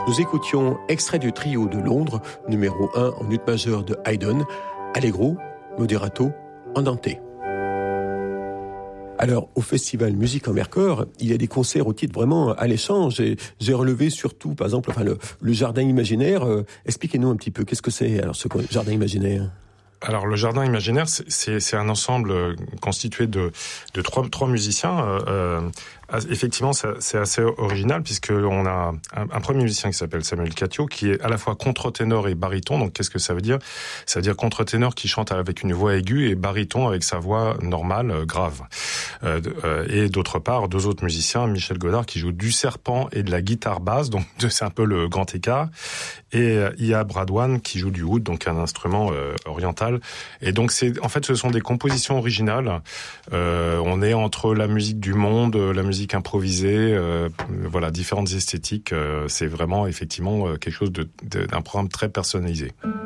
Nous écoutions extrait du trio de Londres, numéro 1 en ut majeur de Haydn, Allegro, Moderato, Andante. Alors, au festival Musique en Mercœur, il y a des concerts au titre vraiment alléchant. J'ai relevé surtout, par exemple, le Jardin imaginaire. Expliquez-nous un petit peu, qu'est-ce que c'est, alors, ce Jardin imaginaire ? Alors, le Jardin imaginaire, c'est un ensemble constitué de trois musiciens. Effectivement, c'est assez original puisque on a un premier musicien qui s'appelle Samuel Catio, qui est à la fois contre-ténor et baryton. Donc, qu'est-ce que ça veut dire ? Ça veut dire contre-ténor qui chante avec une voix aiguë et baryton avec sa voix normale, grave. Et d'autre part, deux autres musiciens, Michel Godard qui joue du serpent et de la guitare basse, donc c'est un peu le grand écart. Et Ia Bradwan qui joue du oud, donc un instrument oriental. Et donc, ce sont des compositions originales. On est entre la musique du monde, la musique improvisée, différentes esthétiques. C'est vraiment effectivement quelque chose d'un programme très personnalisé.